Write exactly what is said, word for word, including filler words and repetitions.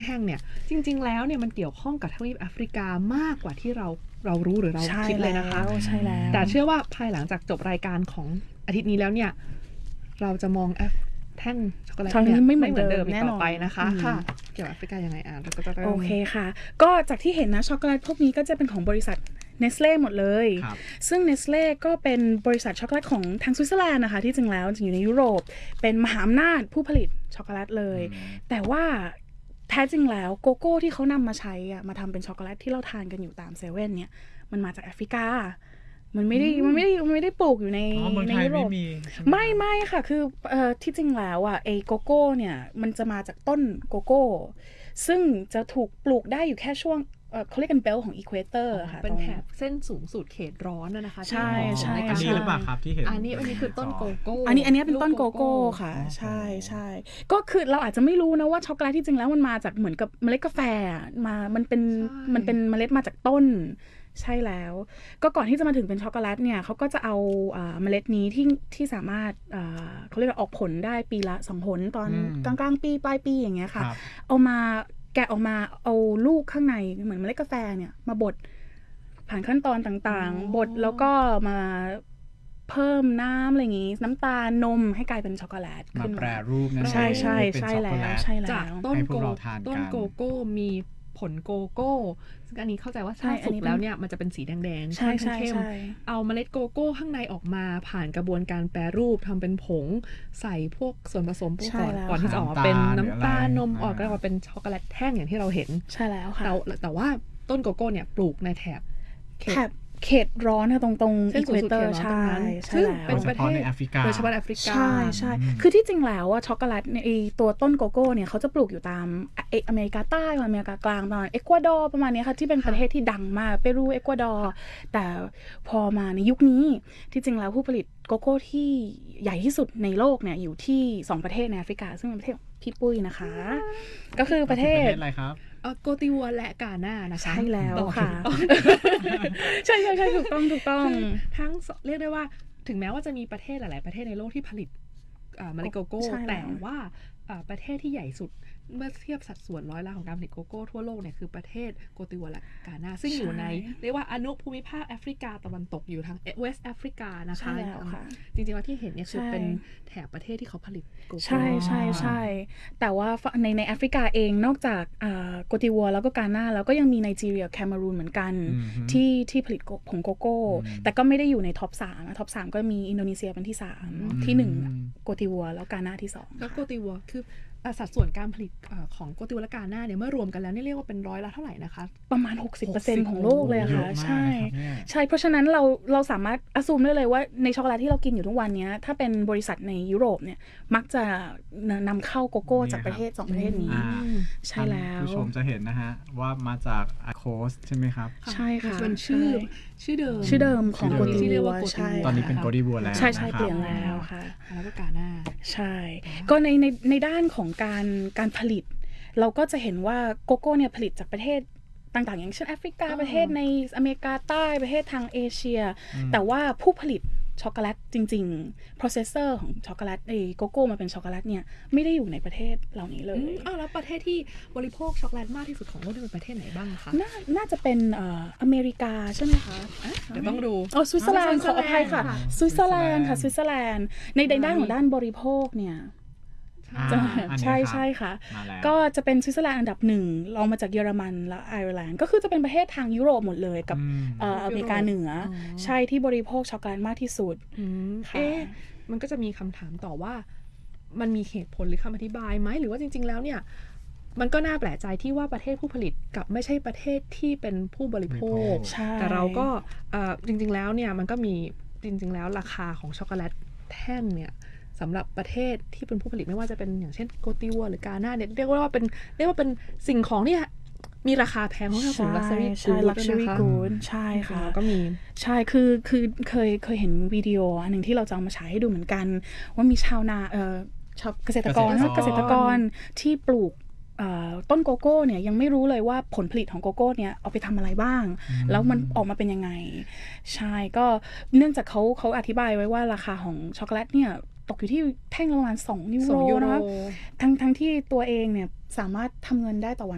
แห้งเนี่ยจริงๆแล้วเนี่ยมันเกี่ยวข้องกับทวีปแอฟริกามากกว่าที่เราเรารู้หรือเราคิดเลยนะคะใช่แล้วแต่เชื่อว่าภายหลังจากจบรายการของอาทิตย์นี้แล้วเนี่ยเราจะมองแท่งช็อกโกแลตเนี่ยไม่เหมือนเดิมอีกต่อไปนะคะค่ะเกี่ยวกับแอฟริกายังไงอ่ะเราก็จะโอเคค่ะก็จากที่เห็นนะช็อกโกแลตพวกนี้ก็จะเป็นของบริษัทเนสเล่หมดเลยซึ่งเนสเล่ก็เป็นบริษัทช็อกโกแลตของทางสวิตเซอร์แลนด์นะคะที่จริงแล้วอยู่ในยุโรปเป็นมหาอำนาจผู้ผลิตช็อกโกแลตเลยแต่ว่าแท้จริงแล้วโกโก้ที่เขานำมาใช้อะมาทำเป็นช็อกโกแลตที่เราทานกันอยู่ตามเซเว่นเนี่ยมันมาจากแอฟริกามันไม่ได้มันไม่ได้มันไม่ได้ปลูกอยู่ในในยุโรปไม่ไม่ค่ะคือเอ่อที่จริงแล้วอ่ะไอโกโก้เนี่ยมันจะมาจากต้นโกโก้ซึ่งจะถูกปลูกได้อยู่แค่ช่วงเขาเรียกกันเบลของอีควอเตอร์ค่ะเป็นแถบเส้นสูงสุดเขตร้อนนะคะใช่ใช่อันนี้หรือเปล่าครับที่เห็นอันนี้อันนี้คือต้นโกโก้อันนี้อันนี้เป็นต้นโกโก้ค่ะใช่ใช่ก็คือเราอาจจะไม่รู้นะว่าช็อกโกแลตที่จริงแล้วมันมาจากเหมือนกับเมล็ดกาแฟมามันเป็นมันเป็นเมล็ดมาจากต้นใช่แล้วก็ก่อนที่จะมาถึงเป็นช็อกโกแลตเนี่ยเขาก็จะเอาเมล็ดนี้ที่ที่สามารถเขาเรียกว่าออกผลได้ปีละสองผลตอนกลางๆปีปลายปีอย่างเงี้ยค่ะเอามาแกะออกมาเอาลูกข้างในเหมือนเมล็ดกาแฟเนี่ยมาบดผ่านขั้นตอนต่างๆบดแล้วก็มาเพิ่มน้ำอะไรอย่างงี้น้ำตาลนมให้กลายเป็นช็อกโกแลตมาแปรรูปนั่นเองใช่ใช่ใช่แล้วใช่แล้วจากต้นโกต้นโกโก้มีผลโกโก้ซึ่งอันนี้เข้าใจว่าถ้าสุกแล้วเนี่ยมันจะเป็นสีแดงๆค่อนข้างเข้มเอาเมล็ดโกโก้ข้างในออกมาผ่านกระบวนการแปรรูปทำเป็นผงใส่พวกส่วนผสมก่อนก่อนที่จะออกมาเป็นน้ำตาลนมออกมาเป็นช็อกโกแลตแท่งอย่างที่เราเห็นใช่แล้วค่ะแต่แต่ว่าต้นโกโก้เนี่ยปลูกในแถบแถบเขตร้อนค่ะตรงตรงอีควอเตอร์ใช่ใช่แล้วเป็นประเทศในแอฟริกาโดยเฉพาะแอฟริกาใช่ใช่คือที่จริงแล้วว่าช็อกโกแลตในตัวต้นโกโก้เนี่ยเขาจะปลูกอยู่ตามอเมริกาใต้อเมริกากลางประมาณเอกวาดอร์ประมาณนี้ค่ะที่เป็นประเทศที่ดังมากเปรูเอกวาดอร์แต่พอมาในยุคนี้ที่จริงแล้วผู้ผลิตโกโก้ที่ใหญ่ที่สุดในโลกเนี่ยอยู่ที่สองประเทศในแอฟริกาซึ่งเป็นประเทศพี่ปุ้ยนะคะก็คือประเทศอะไรครับโกติวัวและกาน่านะคะใช่แล้วค่ะใช่ใช่ใช่ถูกต้องถูกต้องทั้งเรียกได้ว่าถึงแม้ว่าจะมีประเทศหลายๆประเทศในโลกที่ผลิตเมล็ดโกโก้แต่ว่าประเทศที่ใหญ่สุดเมื่อเทียบสัดส่วนร้อยละของการผลิตโกโก้ทั่วโลกเนี่ยคือประเทศโกติวัวและกาน่าซึ่งอยู่ในเรียกว่าอนุภูมิภาคแอฟริกาตะวันตกอยู่ทางเวสต์แอฟริกานะคะจริงๆว่าที่เห็นเนี่ยคือเป็นแถบประเทศที่เขาผลิตโกโก้ใช่ใช่ใช่แต่ว่าในในแอฟริกาเองนอกจากโกติวัวแล้วก็กาน่าแล้วก็ยังมีไนจีเรียแคเมรูนเหมือนกันที่ที่ผลิตผงโกโก้แต่ก็ไม่ได้อยู่ในท็อปสามท็อปสามก็มีอินโดนีเซียเป็นที่สามที่หนึ่งโกติวัวแล้วกาน่าที่สองแล้วโกติวัวคือสัดส่วนการผลิตของโกติวัวและกาน่าเนี่ยเมื่อรวมกันแล้วนี่เรียกว่าเป็นร้อยละเท่าไหร่นะคะประมาณ หกสิบเปอร์เซ็นต์ ของโลกเลยค่ะใช่ใช่เพราะฉะนั้นเราเราสามารถอซูมได้เลยว่าในช็อกโกแลตที่เรากินอยู่ทุกวันนี้ถ้าเป็นบริษัทในยุโรปเนี่ยมักจะนำเข้าโกโก้จากประเทศสองประเทศนี้ใช่แล้วผู้ชมจะเห็นนะฮะว่ามาจากโคสใช่ไหมครับใช่ค่ะเป็นชื่อชื่อเดิมชื่อเดิมของโกติวัวใช่ตอนนี้เป็นโกติวัวแล้วใช่ใช่เปลี่ยนแล้วค่ะแล้วก็กาน่าใช่ก็ในในในด้านของการการผลิตเราก็จะเห็นว่าโกโก้เนี่ยผลิตจากประเทศต่างๆอย่างเช่นแอฟริกาประเทศในอเมริกาใต้ประเทศทางเอเชียแต่ว่าผู้ผลิตช็อกโกแลตจริงๆ processor ของช็อกโกแลตไอ้โกโก้มาเป็นช็อกโกแลตเนี่ยไม่ได้อยู่ในประเทศเหล่านี้เลยอ้าวแล้วประเทศที่บริโภคช็อกโกแลตมากที่สุดของโลกเป็นประเทศไหนบ้างคะน่าน่าจะเป็นเอ่ออเมริกาใช่ไหมคะเดี๋ยวต้องดูอ๋อสวิตเซอร์แลนด์ขออภัยค่ะสวิตเซอร์แลนด์ค่ะสวิตเซอร์แลนด์ในด้านของด้านบริโภคเนี่ยใช่ใช่ค่ะก็จะเป็นสวิตเซอร์แลนด์อันดับหนึ่งรองมาจากเยอรมันและไอร์แลนด์ก็คือจะเป็นประเทศทางยุโรปหมดเลยกับอเมริกาเหนือใช่ที่บริโภคช็อกโกแลตมากที่สุดเอ๊ะมันก็จะมีคำถามต่อว่ามันมีเหตุผลหรือคำอธิบายไหมหรือว่าจริงๆแล้วเนี่ยมันก็น่าแปลกใจที่ว่าประเทศผู้ผลิตกับไม่ใช่ประเทศที่เป็นผู้บริโภคแต่เราก็จริงๆแล้วเนี่ยมันก็มีจริงๆแล้วราคาของช็อกโกแลตแท่งเนี่ยสำหรับประเทศที่เป็นผู้ผลิตไม่ว่าจะเป็นอย่างเช่นโกติวัวหรือกาน่าเนี่ยเรียกว่าเป็นเรียกว่าเป็นสิ่งของเนี่ยมีราคาแพงเพราะว่าของ luxury good ลักชัวรี่กู๊ดใช่ค่ะก็มีใช่คือคือเคยเคยเห็นวิดีโออันหนึ่งที่เราจะเอามาฉายให้ดูเหมือนกันว่ามีชาวนาเอ่อชาวเกษตรกรเกษตรกรที่ปลูกต้นโกโก้เนี่ยยังไม่รู้เลยว่าผลผลิตของโกโก้เนี่ยเอาไปทำอะไรบ้างแล้วมันออกมาเป็นยังไงใช่ก็เนื่องจากเขาเขาอธิบายไว้ว่าราคาของช็อกโกแลตเนี่ยตกอยู่ที่แท่งประมาณสองยูโรนะคะทั้งทั้งที่ตัวเองเนี่ยสามารถทำเงินได้ต่อวัน